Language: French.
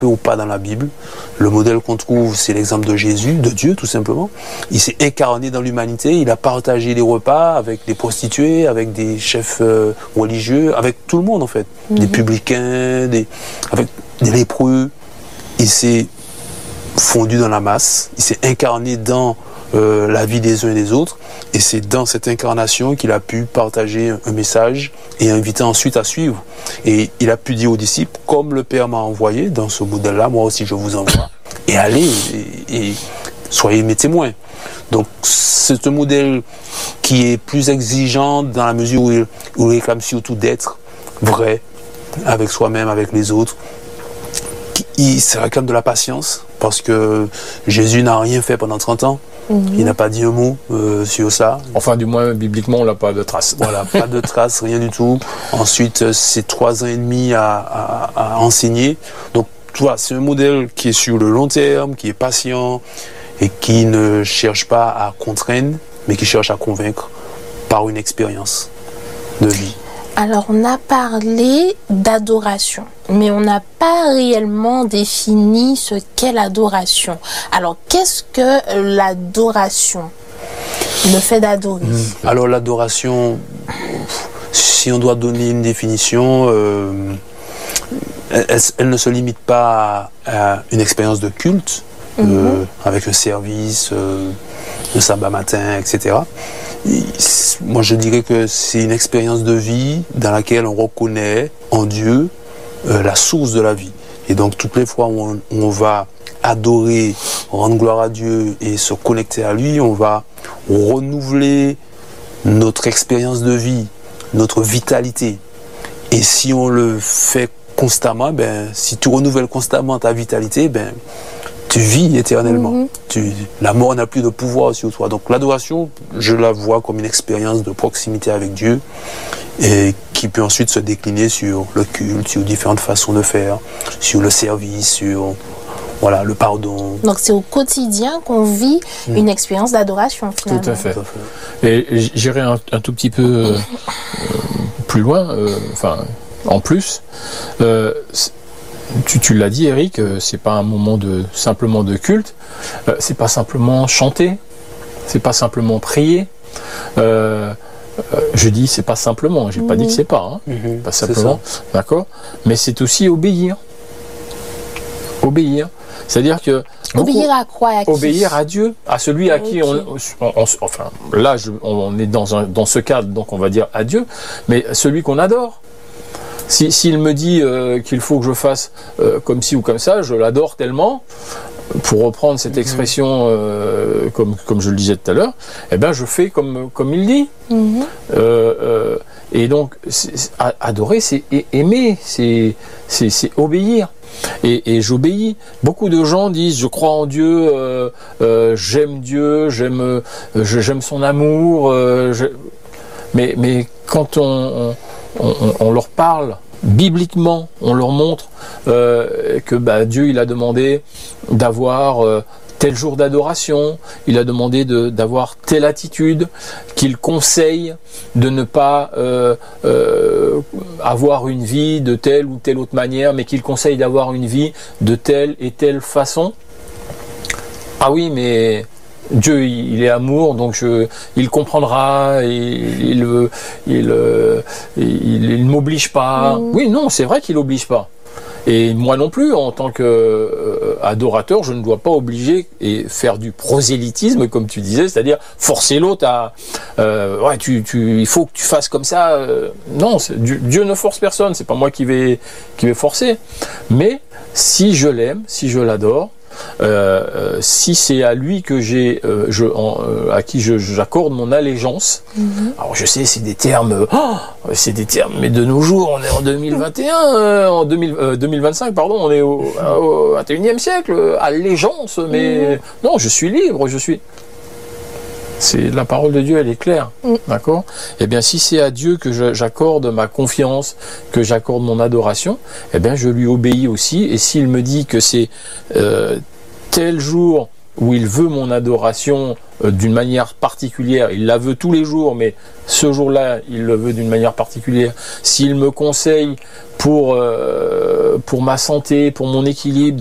ou pas dans la Bible. Le modèle qu'on trouve, c'est l'exemple de Jésus, de Dieu tout simplement. Il s'est incarné dans l'humanité, il a partagé les repas avec des prostituées, avec des chefs religieux, avec tout le monde en fait. Des publicains, avec des lépreux. Il s'est fondu dans la masse, il s'est incarné dans la vie des uns et des autres, et c'est dans cette incarnation qu'il a pu partager un message et inviter ensuite à suivre. Et il a pu dire aux disciples, comme le Père m'a envoyé dans ce modèle-là, moi aussi je vous envoie, et allez et soyez mes témoins. Donc c'est un modèle qui est plus exigeant dans la mesure où il réclame surtout d'être vrai avec soi-même, avec les autres. Ça réclame de la patience, parce que Jésus n'a rien fait pendant 30 ans. Il n'a pas dit un mot sur ça. Enfin, du moins, bibliquement, on n'a pas de traces. Voilà, pas de traces, rien du tout. Ensuite, c'est 3 ans et demi à enseigner. Donc, tu vois, c'est un modèle qui est sur le long terme, qui est patient et qui ne cherche pas à contraindre, mais qui cherche à convaincre par une expérience de vie. Alors, on a parlé d'adoration, mais on n'a pas réellement défini ce qu'est l'adoration. Alors, qu'est-ce que l'adoration, le fait d'adorer? Alors, l'adoration, si on doit donner une définition, elle ne se limite pas à une expérience de culte, avec un service, le sabbat matin, etc. Moi, je dirais que c'est une expérience de vie dans laquelle on reconnaît en Dieu la source de la vie. Et donc, toutes les fois où on va adorer, rendre gloire à Dieu et se connecter à lui, on va renouveler notre expérience de vie, notre vitalité. Et si on le fait constamment, si tu renouvelles constamment ta vitalité, tu vis éternellement. La mort n'a plus de pouvoir sur toi. Donc l'adoration, je la vois comme une expérience de proximité avec Dieu et qui peut ensuite se décliner sur le culte, sur différentes façons de faire, sur le service, sur le pardon. Donc c'est au quotidien qu'on vit une expérience d'adoration finalement. Tout à fait. Et j'irai un tout petit peu plus loin, en plus. Tu l'as dit, Eric, c'est pas un moment simplement de culte, c'est pas simplement chanter, c'est pas simplement prier. Je dis c'est pas simplement, j'ai pas dit que c'est pas, pas simplement, d'accord. Mais c'est aussi obéir. Obéir, c'est-à-dire que obéir à quoi? À qui? Obéir à Dieu, à celui à qui on est dans ce cadre, donc on va dire à Dieu, mais celui qu'on adore. S'il me dit qu'il faut que je fasse comme ci ou comme ça, je l'adore tellement, pour reprendre cette expression comme je le disais tout à l'heure, je fais comme il dit. Et donc, adorer, c'est aimer, c'est obéir. Et j'obéis. Beaucoup de gens disent, je crois en Dieu, j'aime Dieu, j'aime son amour. Mais quand on leur parle bibliquement, on leur montre que Dieu il a demandé d'avoir tel jour d'adoration, il a demandé d'avoir telle attitude, qu'il conseille de ne pas avoir une vie de telle ou telle autre manière, mais qu'il conseille d'avoir une vie de telle et telle façon. Ah oui, mais Dieu, il est amour, donc il comprendra, il m'oblige pas. Oui, non, c'est vrai qu'il n'oblige pas. Et moi non plus, en tant qu'adorateur, je ne dois pas obliger et faire du prosélytisme, comme tu disais, c'est-à-dire forcer l'autre à il faut que tu fasses comme ça. Non, Dieu ne force personne, c'est pas moi qui vais forcer. Mais si je l'aime, si je l'adore, si c'est à lui que à qui j'accorde mon allégeance. Alors je sais, c'est des termes, mais de nos jours, on est en 2021, 2025, pardon, on est au 21e siècle, allégeance, mais non, je suis libre, la parole de Dieu, elle est claire, d'accord. Eh bien, si c'est à Dieu que j'accorde ma confiance, que j'accorde mon adoration, eh bien, je lui obéis aussi. Et s'il me dit que c'est tel jour, où il veut mon adoration d'une manière particulière, il la veut tous les jours, mais ce jour-là, il le veut d'une manière particulière. S'il me conseille pour ma santé, pour mon équilibre,